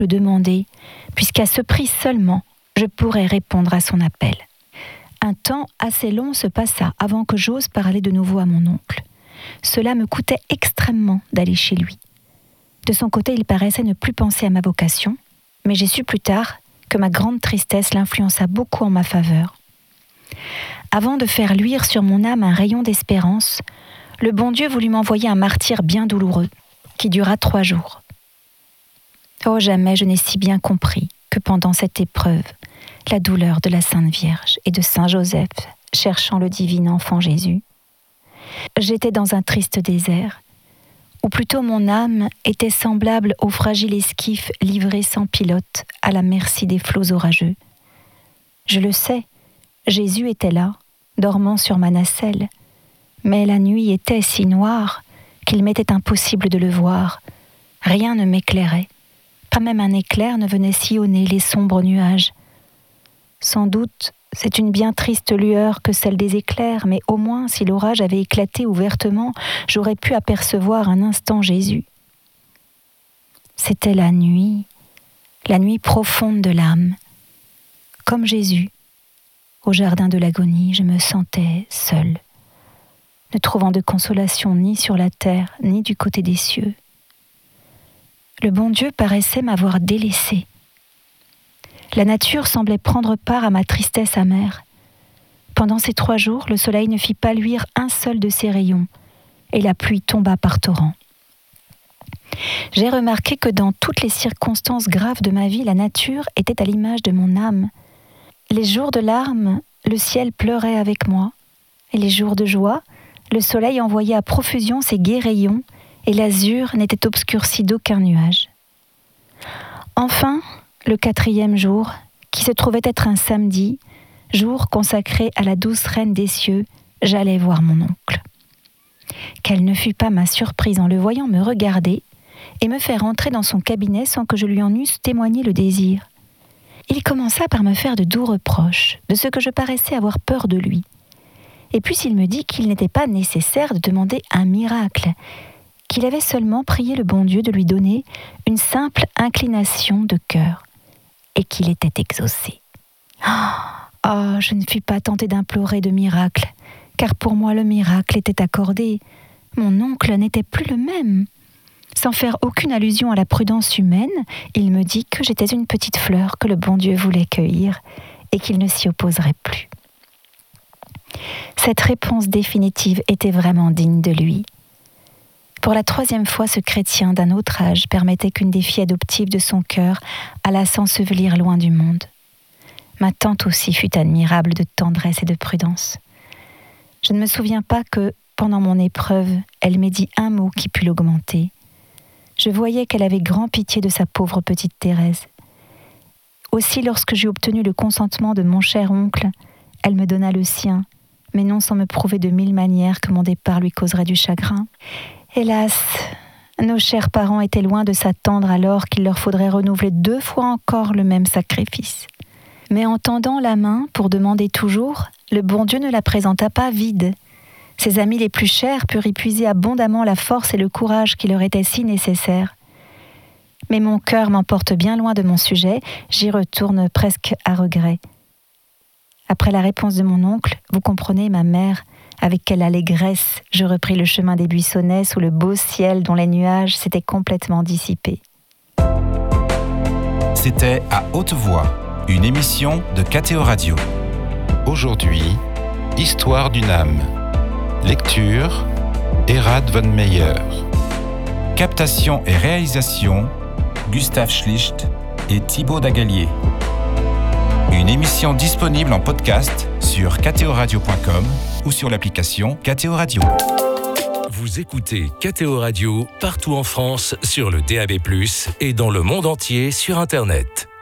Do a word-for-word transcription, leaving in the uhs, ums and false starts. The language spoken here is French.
le demander, puisqu'à ce prix seulement, je pourrais répondre à son appel. Un temps assez long se passa avant que j'ose parler de nouveau à mon oncle. Cela me coûtait extrêmement d'aller chez lui. De son côté, il paraissait ne plus penser à ma vocation, mais j'ai su plus tard que ma grande tristesse l'influença beaucoup en ma faveur. Avant de faire luire sur mon âme un rayon d'espérance, le bon Dieu voulut m'envoyer un martyre bien douloureux, qui dura trois jours. Oh, jamais je n'ai si bien compris que pendant cette épreuve, la douleur de la Sainte Vierge et de Saint Joseph, cherchant le divin enfant Jésus. J'étais dans un triste désert, ou plutôt mon âme était semblable au fragile esquif livré sans pilote à la merci des flots orageux. Je le sais, Jésus était là, dormant sur ma nacelle, mais la nuit était si noire qu'il m'était impossible de le voir. Rien ne m'éclairait, pas même un éclair ne venait sillonner les sombres nuages. Sans doute, c'est une bien triste lueur que celle des éclairs, mais au moins, si l'orage avait éclaté ouvertement, j'aurais pu apercevoir un instant Jésus. C'était la nuit, la nuit profonde de l'âme. Comme Jésus, au jardin de l'agonie, je me sentais seule, ne trouvant de consolation ni sur la terre, ni du côté des cieux. Le bon Dieu paraissait m'avoir délaissée. La nature semblait prendre part à ma tristesse amère. Pendant ces trois jours, le soleil ne fit pas luire un seul de ses rayons, et la pluie tomba par torrents. J'ai remarqué que dans toutes les circonstances graves de ma vie, la nature était à l'image de mon âme. Les jours de larmes, le ciel pleurait avec moi, et les jours de joie, le soleil envoyait à profusion ses gais rayons, et l'azur n'était obscurci d'aucun nuage. Enfin, le quatrième jour, qui se trouvait être un samedi, jour consacré à la douce reine des cieux, j'allais voir mon oncle. Quelle ne fut pas ma surprise en le voyant me regarder et me faire entrer dans son cabinet sans que je lui en eusse témoigné le désir. Il commença par me faire de doux reproches, de ce que je paraissais avoir peur de lui. Et puis il me dit qu'il n'était pas nécessaire de demander un miracle, qu'il avait seulement prié le bon Dieu de lui donner une simple inclination de cœur, et qu'il était exaucé. Ah, oh, je ne fus pas tentée d'implorer de miracle, car pour moi le miracle était accordé. Mon oncle n'était plus le même. Sans faire aucune allusion à la prudence humaine, il me dit que j'étais une petite fleur que le bon Dieu voulait cueillir et qu'il ne s'y opposerait plus. Cette réponse définitive était vraiment digne de lui. Pour la troisième fois, ce chrétien d'un autre âge permettait qu'une des filles adoptives de son cœur allât s'ensevelir loin du monde. Ma tante aussi fut admirable de tendresse et de prudence. Je ne me souviens pas que, pendant mon épreuve, elle m'ait dit un mot qui pût l'augmenter. Je voyais qu'elle avait grand pitié de sa pauvre petite Thérèse. Aussi, lorsque j'eus obtenu le consentement de mon cher oncle, elle me donna le sien, mais non sans me prouver de mille manières que mon départ lui causerait du chagrin. Hélas, nos chers parents étaient loin de s'attendre alors qu'il leur faudrait renouveler deux fois encore le même sacrifice. Mais en tendant la main pour demander toujours, le bon Dieu ne la présenta pas vide. Ses amis les plus chers purent y puiser abondamment la force et le courage qui leur étaient si nécessaires. Mais mon cœur m'emporte bien loin de mon sujet, j'y retourne presque à regret. Après la réponse de mon oncle, vous comprenez, ma mère, avec quelle allégresse je repris le chemin des buissonnets sous le beau ciel dont les nuages s'étaient complètement dissipés. C'était À Haute Voix, une émission de K T O Radio. Aujourd'hui, Histoire d'une âme. Lecture, Erhard von Meyer. Captation et réalisation, Gustave Schlicht et Thibaut Dagalier. Une émission disponible en podcast sur k t o radio point com ou sur l'application K T O Radio. Vous écoutez K T O Radio partout en France sur le D A B plus, et dans le monde entier sur Internet.